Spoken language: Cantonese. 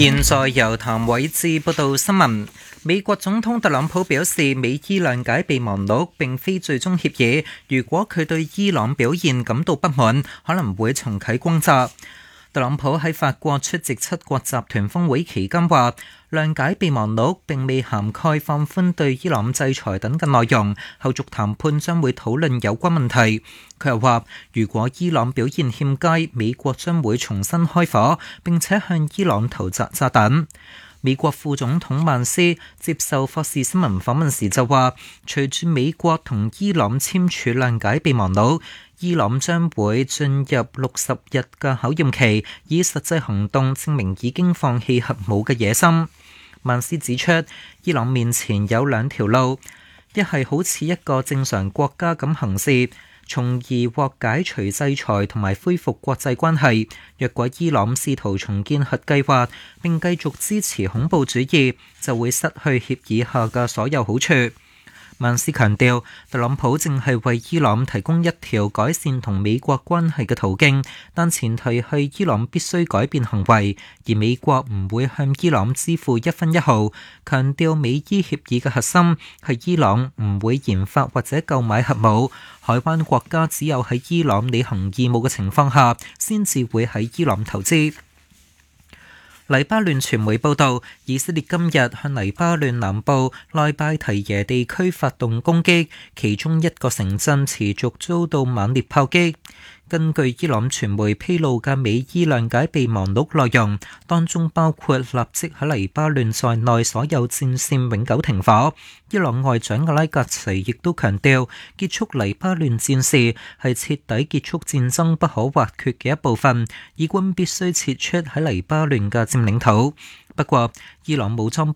現在由譚偉智報道新聞。美國總統特朗普表示，美伊諒解備忘錄並非最終協議，如果佢對伊朗表現感到不滿，可能會重啟轟炸。特朗普喺法國出席七國集團峰會期間話，諒解備忘錄並未涵蓋放寬對伊朗制裁等嘅內容，後續談判將會討論有關問題。佢又話，如果伊朗表現欠佳，美國將會重新開火，並且向伊朗投擲炸彈。美國副總統曼斯接受霍士新聞訪問時就話，隨住美國同伊朗簽署諒解備忘錄，伊朗將會進入60日嘅考驗期，以實際行動證明已經放棄核武嘅野心。曼斯指出，伊朗面前有兩條路，一係好似一個正常國家咁行事，從而獲解除制裁同埋恢復國際關係。若果伊朗試圖重建核計劃並繼續支持恐怖主義，就會失去協議下嘅所有好處。曼斯強調，特朗普正係為伊朗提供一條改善同美國關係嘅途徑，但前提係伊朗必須改變行為，而美國唔會向伊朗支付一分一毫。強調美伊協議嘅核心係伊朗唔會研發或者購買核武，海灣國家只有喺伊朗履行義務嘅情況下，先至會喺伊朗投資。黎巴嫩傳媒報道，以色列今日向黎巴嫩南部內拜提耶地區發動攻擊，其中一個城鎮持續遭到猛烈炮擊。根據伊朗傳媒披露嘅美伊諒解備忘錄內容，當中包括立即喺黎巴嫩在內所有戰線永久停火。伊朗外長阿拉格齊亦都強調，結束黎巴嫩戰事係徹底結束戰爭不可或缺嘅一部分，以軍必須撤出喺黎巴嫩嘅佔領土。不過，伊朗武裝